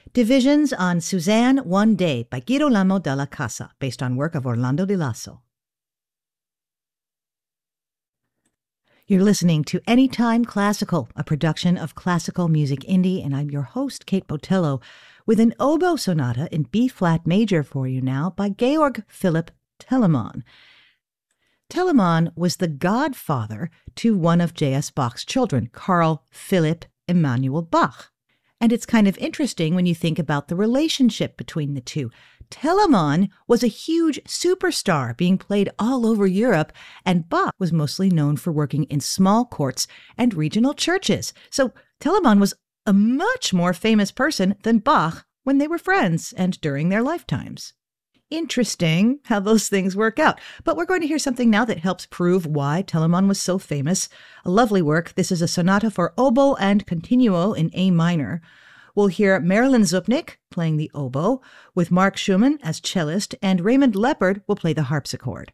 Divisions on Suzanne One Day by Girolamo della Casa, based on work of Orlando di Lasso. You're listening to Anytime Classical, a production of Classical Music Indie, and I'm your host, Kate Botello, with an oboe sonata in B-flat major for you now by Georg Philipp Telemann. Telemann was the godfather to one of J.S. Bach's children, Carl Philipp Emanuel Bach. And it's kind of interesting when you think about the relationship between the two. Telemann was a huge superstar being played all over Europe, and Bach was mostly known for working in small courts and regional churches. So Telemann was a much more famous person than Bach when they were friends and during their lifetimes. Interesting how those things work out. But we're going to hear something now that helps prove why Telemann was so famous. A lovely work. This is a sonata for oboe and continuo in A minor. We'll hear Marilyn Zupnik playing the oboe, with Mark Schumann as cellist, and Raymond Leppard will play the harpsichord.